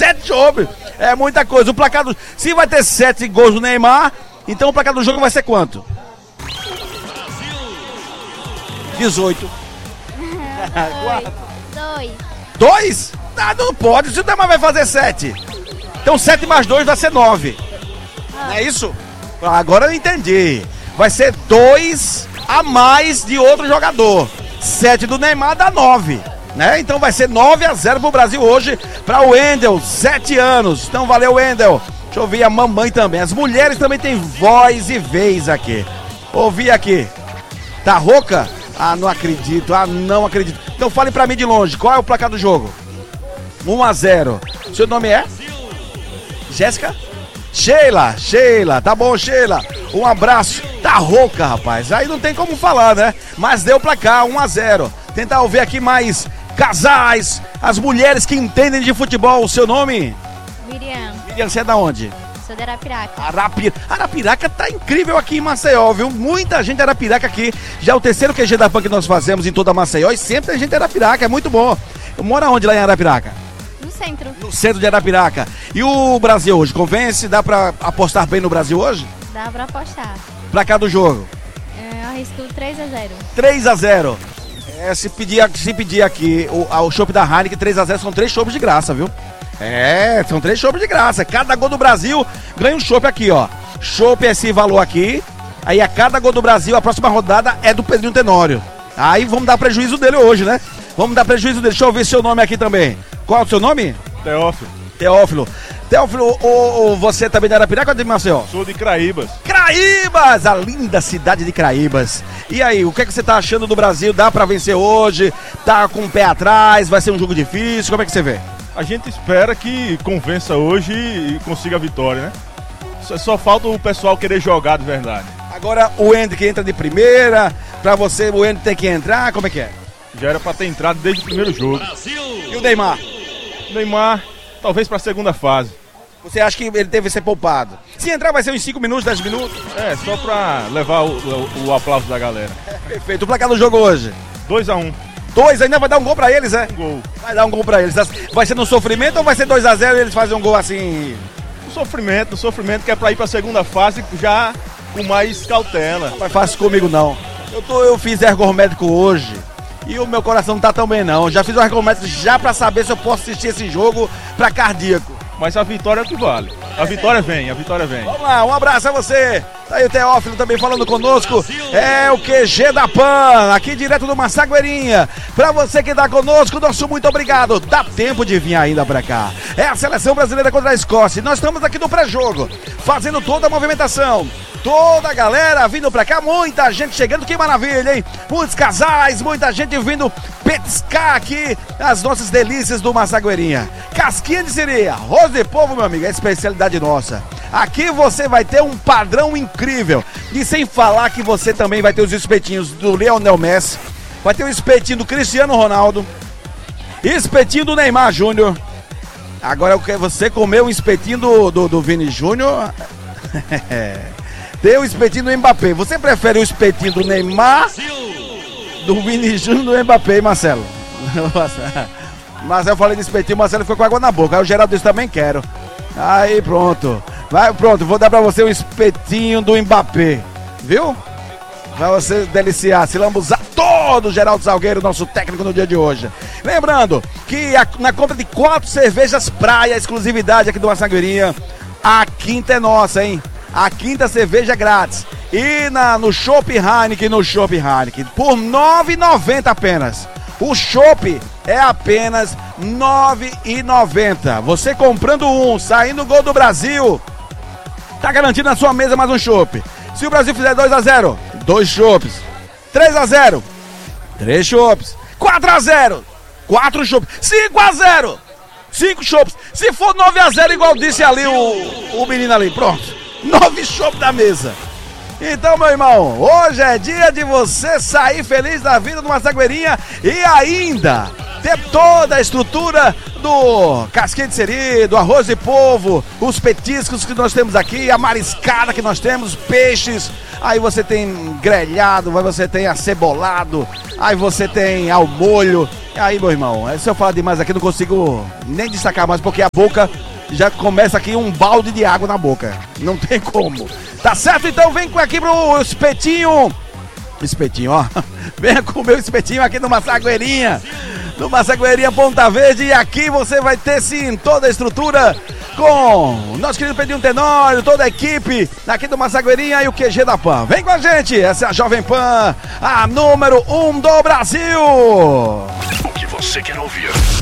7 chopp. É muita coisa. O placar do... Se vai ter 7 gols do Neymar, então o placar do jogo vai ser quanto? 18. 2? Ah, não pode, se o Neymar vai fazer 7. Então 7 mais 2 vai ser 9. Não é isso? Agora eu entendi. Vai ser 2 a mais de outro jogador. 7 do Neymar dá 9. Né? Então vai ser 9-0 pro Brasil hoje, para o Wendel, 7 anos. Então valeu, Wendel. Deixa eu ouvir a mamãe também. As mulheres também têm voz e vez aqui. Ouvi aqui. Tá rouca? Ah, não acredito. Ah, não acredito. Então fale pra mim de longe. Qual é o placar do jogo? 1-0. Seu nome é? Jéssica? Sheila. Tá bom, Sheila. Um abraço. Tá rouca, rapaz. Aí não tem como falar, né? Mas deu o placar, 1-0. Tentar ouvir aqui mais casais, as mulheres que entendem de futebol. O seu nome? Miriam, você é da onde? Sou de Arapiraca. Arapiraca tá incrível aqui em Maceió, viu? Muita gente de Arapiraca aqui. Já é o terceiro QG da PAN que nós fazemos em toda Maceió e sempre tem gente de Arapiraca, é muito bom. Mora onde lá em Arapiraca? No centro. No centro de Arapiraca. E o Brasil hoje, convence? Dá pra apostar bem no Brasil hoje? Dá pra apostar. Placar do jogo? Eu arrisco 3-0. 3-0. Se pedir aqui o chopp da Heineken, 3-0, são 3 chopps de graça, viu? São 3 chopps de graça. Cada gol do Brasil ganha um chopp aqui, ó. Chopp é esse valor aqui. Aí a cada gol do Brasil, a próxima rodada é do Pedrinho Tenório. Aí vamos dar prejuízo dele hoje, né? Vamos dar prejuízo dele. Deixa eu ver seu nome aqui também. Qual é o seu nome? Teófilo, você também da Arapiraca ou de Maceió? Sou de Craíbas. Craíbas, a linda cidade de Craíbas. E aí, o que é que você tá achando do Brasil? Dá pra vencer hoje? Tá com o pé atrás? Vai ser um jogo difícil? Como é que você vê? A gente espera que convença hoje e consiga a vitória, né? Só falta o pessoal querer jogar de verdade. Agora o Wendel que entra de primeira, pra você o Wendel tem que entrar, como é que é? Já era pra ter entrado desde o primeiro jogo. Brasil. E o Neymar? Neymar, talvez pra segunda fase. Você acha que ele deve ser poupado? Se entrar vai ser uns 5 minutos, 10 minutos? Só pra levar o aplauso da galera. Perfeito. O placar do jogo hoje? 2-1. 2, ainda vai dar um gol pra eles, é? Um gol. Vai dar um gol pra eles. Vai ser no sofrimento ou vai ser 2-0 e eles fazem um gol assim? No sofrimento que é pra ir pra segunda fase já com mais cautela. Não vai fácil comigo não. Eu fiz ergométrico hoje e o meu coração não tá tão bem não. Já fiz o ergométrico já pra saber se eu posso assistir esse jogo pra cardíaco. Mas a vitória é o que vale. A vitória vem. Vamos lá, um abraço a você. Tá aí o Teófilo também falando conosco. É o QG da PAN, aqui direto do Massagueirinha. Pra você que tá conosco, nosso muito obrigado. Dá tempo de vir ainda pra cá. É a seleção brasileira contra a Escócia. Nós estamos aqui no pré-jogo, fazendo toda a movimentação. Toda a galera vindo pra cá, muita gente chegando, que maravilha, hein? Muitos casais, muita gente vindo petiscar aqui as nossas delícias do Massagueirinha. Casquinha de siri, arroz de polvo, meu amigo, é especialidade nossa. Aqui você vai ter um padrão incrível. E sem falar que você também vai ter os espetinhos do Lionel Messi, vai ter o espetinho do Cristiano Ronaldo, espetinho do Neymar Júnior. Agora você comeu um espetinho do Vini Júnior. Tem o espetinho do Mbappé. Você prefere o espetinho do Neymar, do Vini Júnior, do Mbappé, hein, Marcelo? Marcelo, falei de espetinho, Marcelo ficou com água na boca. Aí o Geraldo disse, também quero. Aí pronto. Pronto, vou dar pra você um espetinho do Mbappé. Viu? Pra você deliciar, se lambuzar todo o Geraldo Salgueiro, nosso técnico no dia de hoje. Lembrando que na compra de 4 cervejas Praia, exclusividade aqui do Massagueirinha, a quinta é nossa, hein? A quinta cerveja grátis. E no Chopp Heineken, por R$ 9,90 apenas. O chopp é apenas R$ 9,90. Você comprando saindo o gol do Brasil, tá garantido na sua mesa mais um chopp. Se o Brasil fizer 2-0, 2 chopps. 3-0, 3 chopps. 4-0, 4 chopps. 5-0, 5 chopps. Se for 9-0, igual disse ali o menino ali, pronto. 9 chopps da mesa. Então, meu irmão, hoje é dia de você sair feliz da vida do Massagueirinha e ainda ter toda a estrutura do casquinha de siri, do arroz de polvo, os petiscos que nós temos aqui, a mariscada que nós temos, peixes, aí você tem grelhado, aí você tem acebolado, aí você tem ao molho. Aí, meu irmão, se eu falar demais aqui, não consigo nem destacar mais, porque a boca já começa aqui um balde de água na boca. Não tem como. Tá certo? Então vem aqui pro espetinho. Espetinho, ó. Venha comer o espetinho aqui no Massagueirinha. No Massagueirinha Ponta Verde. E aqui você vai ter, sim, toda a estrutura com o nosso querido Pedrinho Tenório, toda a equipe aqui do Massagueirinha e o QG da Pan. Vem com a gente. Essa é a Jovem Pan, a número 1 do Brasil. O que você quer ouvir?